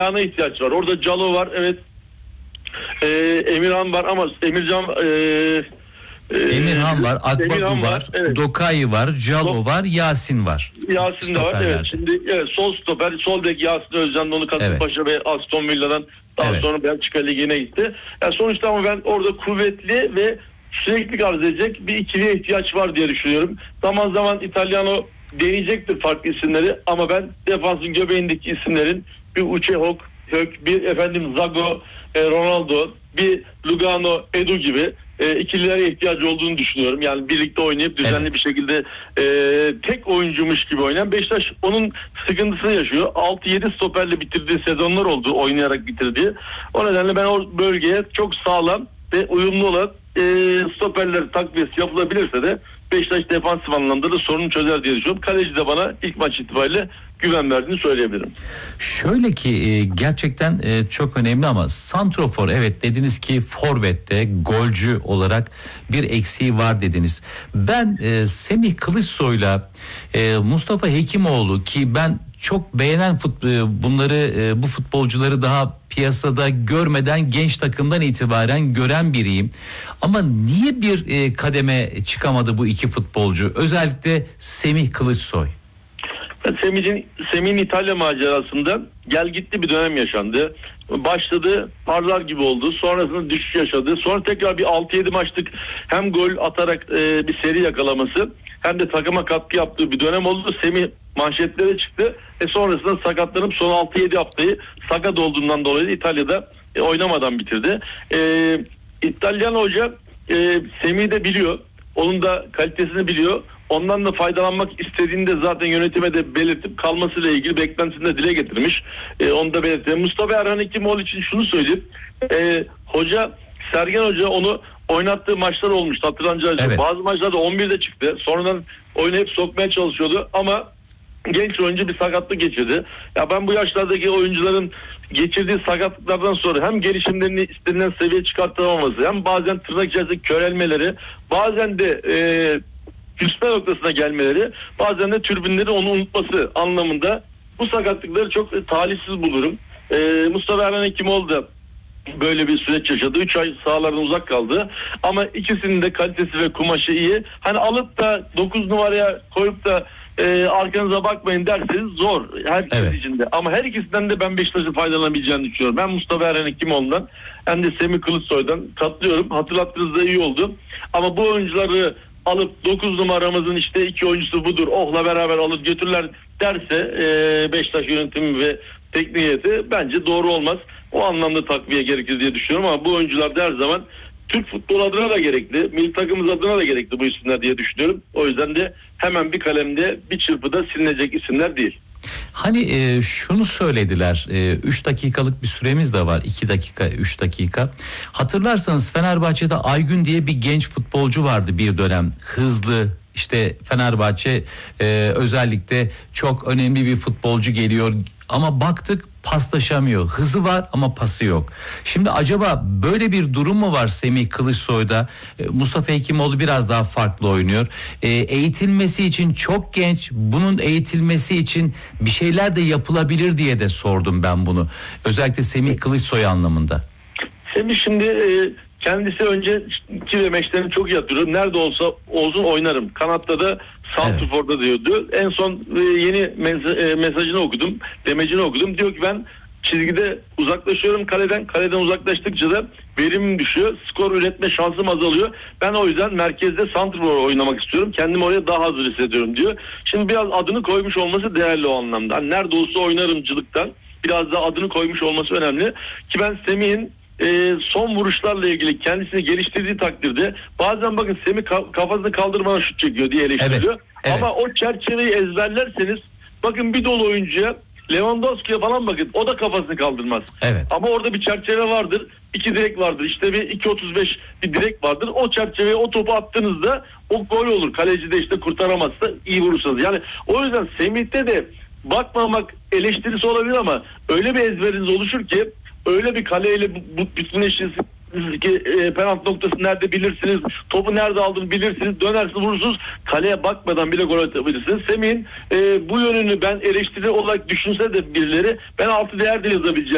ayağına ihtiyaç var. Orada Calo var, evet. Emirhan var ama Emirhan var, Akbaku var, evet. Udokai var, Calo var, Yasin var. Yasin de var. Evet. Şimdi sol stoper, sol bek Yasin Özcan, onu Kasımpaşa ve Aston Villa'dan daha sonra Belçika Ligi'ne gitti. Yani sonuçta ama ben orada kuvvetli ve sürekli arz edecek bir ikiliye ihtiyaç var diye düşünüyorum. Zaman zaman Italiano deneyecektir farklı isimleri ama ben defansın göbeğindeki isimlerin bir Uche Hök, bir Zago, Ronaldo, bir Lugano, Edu gibi ikililere ihtiyacı olduğunu düşünüyorum. Yani birlikte oynayıp düzenli bir şekilde tek oyuncumuş gibi oynayan Beşiktaş onun sıkıntısını yaşıyor. 6-7 stoperle bitirdiği sezonlar oldu, oynayarak bitirdiği. O nedenle ben o bölgeye çok sağlam ve uyumlu olan stoperler takviyesi yapılabilirse de Beşiktaş defansif anlamda da sorunu çözer diye düşünüyorum. Kaleci de bana ilk maç itibariyle güven verdiğini söyleyebilirim. Şöyle ki gerçekten çok önemli ama santrofor, evet dediniz ki forvette golcü olarak bir eksiği var dediniz. Ben Semih Kılıçsoy'la Mustafa Hekimoğlu, ki ben çok beğenen bu futbolcuları daha piyasada görmeden genç takımdan itibaren gören biriyim. Ama niye bir kademe çıkamadı bu iki futbolcu? Özellikle Semih Kılıçsoy. Semih'in İtalya macerasında gel gitti bir dönem yaşandı. Başladı, parlar gibi oldu. Sonrasında düşüş yaşadı. Sonra tekrar bir 6-7 maçlık hem gol atarak bir seri yakalaması hem de takıma katkı yaptığı bir dönem oldu. Semih manşetlere çıktı. Sonrasında sakatlanıp son 6-7 haftayı sakat olduğundan dolayı İtalya'da oynamadan bitirdi. İtalyan hoca Semih'i de biliyor. Onun da kalitesini biliyor. Ondan da faydalanmak istediğini de zaten yönetime de belirtip kalmasıyla ilgili beklentisini de dile getirmiş. Onu da belirtti. Mustafa Erhan Hekimoğlu için şunu söyleyeyim. Sergen Hoca onu oynattığı maçlar olmuştu, hatırlanacağı için. Bazı maçlarda 11'de çıktı. Sonradan oynayıp sokmaya çalışıyordu ama genç oyuncu bir sakatlık geçirdi. Ya ben bu yaşlardaki oyuncuların geçirdiği sakatlıklardan sonra hem gelişimlerini istenilen seviyeye çıkartamaması, hem bazen tırnak içerisinde körelmeleri, bazen de küsme noktasına gelmeleri, bazen de tribünleri onu unutması anlamında bu sakatlıkları çok talihsiz bulurum. Mustafa Erhan Hekimoğlu da böyle bir süreç yaşadı. 3 ay sahalardan uzak kaldı. Ama ikisinin de kalitesi ve kumaşı iyi. Hani alıp da 9 numaraya koyup da arkanıza bakmayın derseniz zor. Herkes içinde. Ama her ikisinden de ben Beşiktaş'ın faydalanabileceğini düşünüyorum. Ben Mustafa Erhan Hekimoğlu'ndan hem de Semih Kılıçsoy'dan katılıyorum. Hatırlattığınız da iyi oldu. Ama bu oyuncuları alıp 9 numaramızın işte 2 oyuncusu budur, ohla beraber alıp götürürler derse Beşiktaş yönetimi ve teknik heyeti bence doğru olmaz. O anlamda takviye gerekir diye düşünüyorum ama bu oyuncular da her zaman Türk futbolu adına da gerekli, milli takımımız adına da gerekli bu isimler diye düşünüyorum. O yüzden de hemen bir kalemde bir çırpıda silinecek isimler değil. Hani şunu söylediler, 3 dakikalık bir süremiz de var, 2 dakika 3 dakika. Hatırlarsanız Fenerbahçe'de Aygün diye bir genç futbolcu vardı bir dönem, hızlı. İşte Fenerbahçe özellikle çok önemli bir futbolcu geliyor ama baktık paslaşamıyor. Hızı var ama pası yok. Şimdi acaba böyle bir durum mu var Semih Kılıçsoy'da? Mustafa Hekimoğlu biraz daha farklı oynuyor. Eğitilmesi için çok genç. Bunun eğitilmesi için bir şeyler de yapılabilir diye de sordum ben bunu. Özellikle Semih Kılıçsoy anlamında. Semih şimdi kendisi önceki demeçlerini çok iyi hatırlıyorum. Nerede olsa olsun oynarım. Kanatta da santrforda diyordu. En son yeni mesajını okudum. Demecini okudum. Diyor ki ben çizgide uzaklaşıyorum kaleden. Kaleden uzaklaştıkça da verimim düşüyor. Skor üretme şansım azalıyor. Ben o yüzden merkezde santrfor oynamak istiyorum. Kendimi oraya daha hazır hissediyorum diyor. Şimdi biraz adını koymuş olması değerli o anlamda. Hani nerede olsa oynarımcılıktan biraz daha adını koymuş olması önemli. Ki ben Semih'in son vuruşlarla ilgili kendisini geliştirdiği takdirde bazen bakın Semih kafasını kaldırmadan şut çekiyor diye eleştiriliyor. Evet. Ama o çerçeveyi ezberlerseniz bakın bir dolu oyuncuya, Lewandowski'ye falan bakın, o da kafasını kaldırmaz. Evet. Ama orada bir çerçeve vardır. 2 direk vardır. İşte bir 2.35 bir direk vardır. O çerçeveye o topu attığınızda o gol olur. Kaleci de işte kurtaramazsa iyi vurursanız. Yani o yüzden Semih'te de bakmamak eleştirisi olabilir ama öyle bir ezberiniz oluşur ki öyle bir kaleyle bütünleşirsiniz ki penaltı noktası nerede bilirsiniz, topu nerede aldığını bilirsiniz, dönersiniz vurursunuz, kaleye bakmadan bile gol atabilirsiniz. Semih'in bu yönünü ben eleştiri olarak düşünse de birileri, ben altı değer de yazabileceğim.